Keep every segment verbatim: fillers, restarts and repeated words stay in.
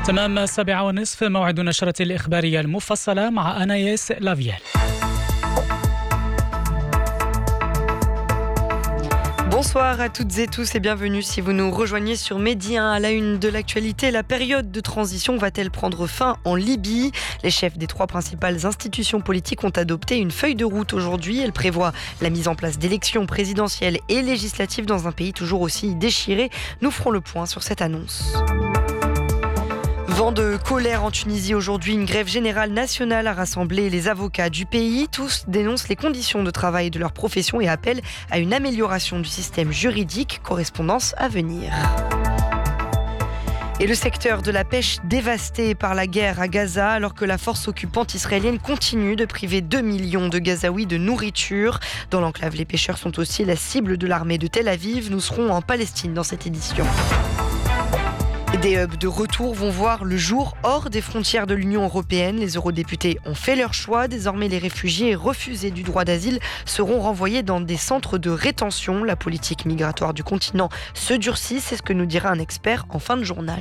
تمام السابعة والنصف موعد نشرة الإخبارية المفصلة مع أنايس لافيال. Bonsoir à toutes et tous et bienvenue si vous nous rejoignez sur Medi un. À la une de l'actualité, la période de transition va-t-elle prendre fin en Libye ? Les chefs des trois principales institutions politiques ont adopté une feuille de route aujourd'hui. Elle prévoit la mise en place d'élections présidentielles et législatives dans un pays toujours aussi déchiré. Nous ferons le point sur cette annonce. Vent de colère en Tunisie aujourd'hui, une grève générale nationale a rassemblé les avocats du pays. Tous dénoncent les conditions de travail de leur profession et appellent à une amélioration du système juridique, correspondance à venir. Et le secteur de la pêche dévasté par la guerre à Gaza, alors que la force occupante israélienne continue de priver deux millions de Gazaouis de nourriture. Dans l'enclave, les pêcheurs sont aussi la cible de l'armée de Tel Aviv. Nous serons en Palestine dans cette édition. Des hubs de retour vont voir le jour hors des frontières de l'Union européenne. Les eurodéputés ont fait leur choix. Désormais, les réfugiés refusés du droit d'asile seront renvoyés dans des centres de rétention. La politique migratoire du continent se durcit, c'est ce que nous dira un expert en fin de journal.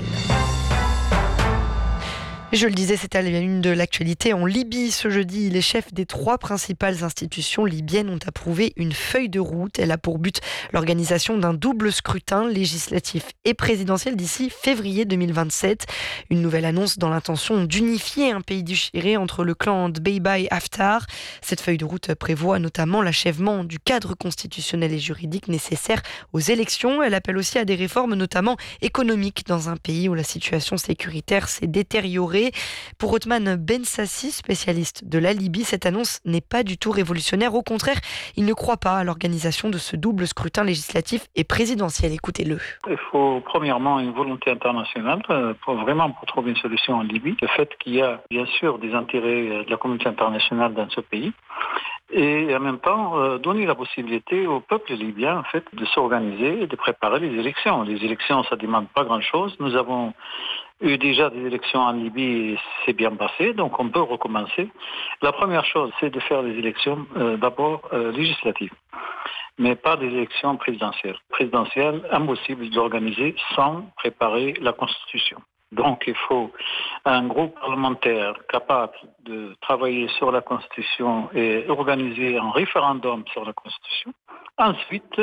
Je le disais, c'est à la une de l'actualité. En Libye, ce jeudi, les chefs des trois principales institutions libyennes ont approuvé une feuille de route. Elle a pour but l'organisation d'un double scrutin législatif et présidentiel d'ici février deux mille vingt-sept. Une nouvelle annonce dans l'intention d'unifier un pays déchiré entre le clan Dbeibah et Haftar. Cette feuille de route prévoit notamment l'achèvement du cadre constitutionnel et juridique nécessaire aux élections. Elle appelle aussi à des réformes, notamment économiques, dans un pays où la situation sécuritaire s'est détériorée. Pour Othman Bensassi, spécialiste de la Libye, cette annonce n'est pas du tout révolutionnaire. Au contraire, il ne croit pas à l'organisation de ce double scrutin législatif et présidentiel. Écoutez-le. Il faut premièrement une volonté internationale pour vraiment pour trouver une solution en Libye. Le fait qu'il y a bien sûr des intérêts de la communauté internationale dans ce pays et en même temps euh, donner la possibilité au peuple libyen en fait de s'organiser et de préparer les élections. Les élections, ça ne demande pas grand-chose. Nous avons eu déjà des élections en Libye et c'est bien passé, donc on peut recommencer. La première chose, c'est de faire des élections euh, d'abord euh, législatives, mais pas des élections présidentielles. Présidentielles, impossible d'organiser sans préparer la Constitution. Donc il faut un groupe parlementaire capable de travailler sur la Constitution et organiser un référendum sur la Constitution. Ensuite,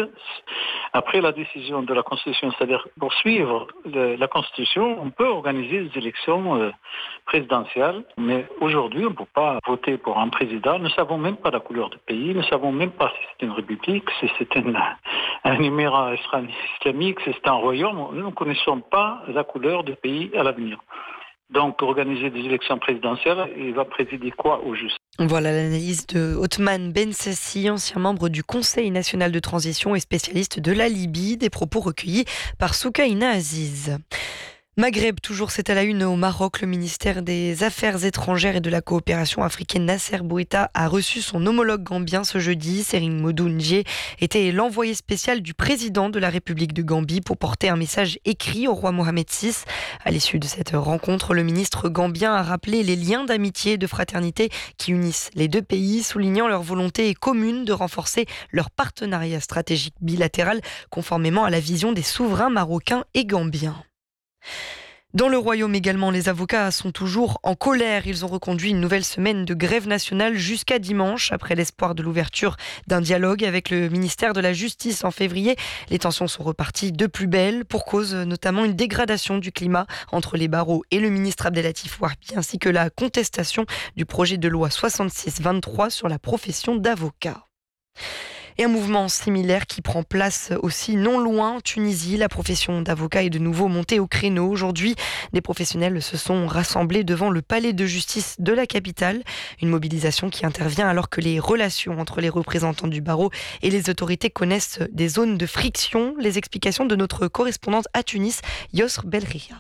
après la décision de la Constitution, c'est-à-dire pour suivre le, la Constitution, on peut organiser des élections euh, présidentielles, mais aujourd'hui on ne peut pas voter pour un président. Nous ne savons même pas la couleur du pays, nous ne savons même pas si c'est une république, si c'est une, un émirat islamique, si c'est un royaume. Nous ne connaissons pas la couleur du pays à l'avenir. Donc, organiser des élections présidentielles, il va présider quoi au juste ? Voilà l'analyse de Othman Bensassi, ancien membre du Conseil national de transition et spécialiste de la Libye, des propos recueillis par Soukaina Aziz. Maghreb, toujours, c'est à la une au Maroc. Le ministère des Affaires étrangères et de la coopération africaine, Nasser Bourita, a reçu son homologue gambien ce jeudi. Serigne Modou Ndjé était l'envoyé spécial du président de la République de Gambie pour porter un message écrit au roi Mohamed six. À l'issue de cette rencontre, le ministre gambien a rappelé les liens d'amitié et de fraternité qui unissent les deux pays, soulignant leur volonté commune de renforcer leur partenariat stratégique bilatéral conformément à la vision des souverains marocains et gambiens. Dans le royaume également, les avocats sont toujours en colère. Ils ont reconduit une nouvelle semaine de grève nationale jusqu'à dimanche. Après l'espoir de l'ouverture d'un dialogue avec le ministère de la Justice en février, les tensions sont reparties de plus belle, pour cause notamment une dégradation du climat entre les barreaux et le ministre Abdelatif Wahbi, ainsi que la contestation du projet de loi soixante-six vingt-trois sur la profession d'avocat. Et un mouvement similaire qui prend place aussi non loin en Tunisie. La profession d'avocat est de nouveau montée au créneau. Aujourd'hui, des professionnels se sont rassemblés devant le palais de justice de la capitale. Une mobilisation qui intervient alors que les relations entre les représentants du barreau et les autorités connaissent des zones de friction. Les explications de notre correspondante à Tunis, Yosr Belria.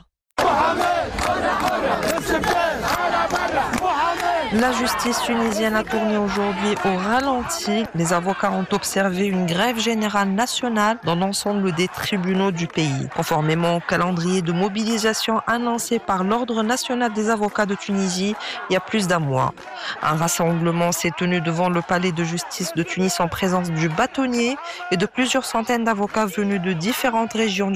La justice tunisienne a tourné aujourd'hui au ralenti. Les avocats ont observé une grève générale nationale dans l'ensemble des tribunaux du pays, conformément au calendrier de mobilisation annoncé par l'Ordre national des avocats de Tunisie il y a plus d'un mois. Un rassemblement s'est tenu devant le palais de justice de Tunis en présence du bâtonnier et de plusieurs centaines d'avocats venus de différentes régions du